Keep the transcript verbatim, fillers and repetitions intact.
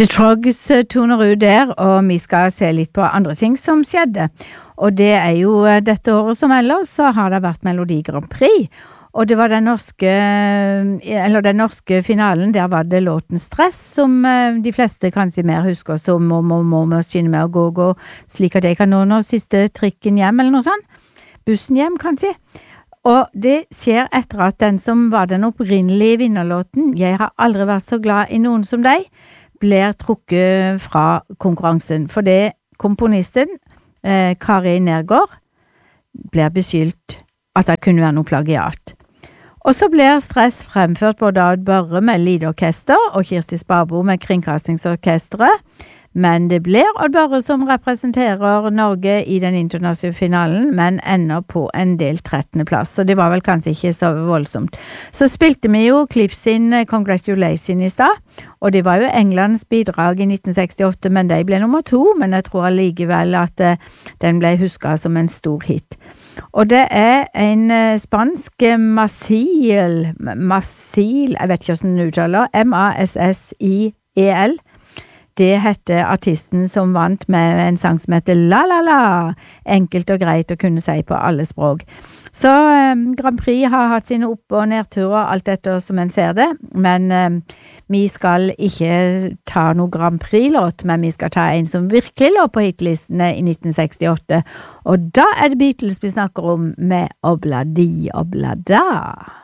The Trogs toner ut der, og vi skal se litt på andre ting som skjedde. Og det er jo dette året som ellers, så har det vært Melodi Grand Prix. Og det var den norske, eller den norske finalen, der var det låten Stress, som de fleste kanskje mer husker som må, må, må, må skynde med å gå, gå, slik at jeg kan nå noe siste trikken hjem, eller noe sånt. Bussen hjem, kanskje. Og det skjer etter at den som var den opprinnelige vinnerlåten, Jeg har aldri vært så glad i noen som deg, blir trukket fra konkurransen. For det komponisten, eh, Kari Nergård, blir beskyldt at det kunne være noe plagiat. Og så blir Stress fremført både av Børre med Lideorkester og Kirsti Sparbo med Kringkastingsorkestret, men det blir Odd Børre som representerer Norge i den internasjonale finalen, men ender på en del trettende plass, så det var vel kanskje ikke så voldsomt. Så spilte vi jo Cliff sin Congratulations i stad, og det var jo Englands bidrag i nitten sekstiåtte, men de ble nummer to, men jeg tror allikevel at uh, den ble husket som en stor hit. Og det er en uh, spansk Massiel, Massiel, jeg vet ikke hvordan den uttaler, M A S S I E L. Det heter artisten som vant med en sang som heter La La La. Enkelt og greit å kunne si på alle språk. Så um, Grand Prix har hatt sine opp- og nedturer, alt dette som en ser det. Men um, vi skal ikke ta noe Grand Prix-låt, men vi skal ta en som virkelig lå på hitlistene i nitten sekstiåtte. Og da er det Beatles vi snakker om med Obladi Oblada.